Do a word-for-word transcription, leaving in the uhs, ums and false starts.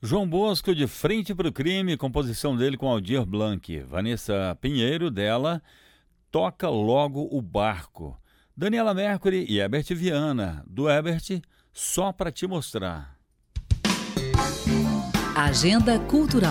João Bosco, De Frente para o Crime, composição dele com Aldir Blanc. Vanessa Pinheiro, dela, Toca Logo o Barco. Daniela Mercury e Herbert Viana, do Herbert, Só Pra Te Mostrar. Agenda Cultural.